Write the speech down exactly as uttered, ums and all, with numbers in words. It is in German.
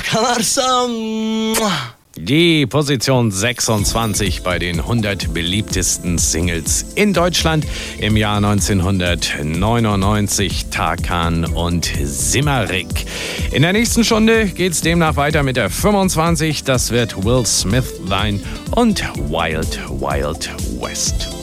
Kamarsa. Die Position sechsundzwanzig bei den hundert beliebtesten Singles in Deutschland im Jahr neunzehnhundertneunundneunzig, Tarkan und Simarik. In der nächsten Stunde geht's demnach weiter mit der fünfundzwanzig. Das wird Will Smith sein und Wild Wild West.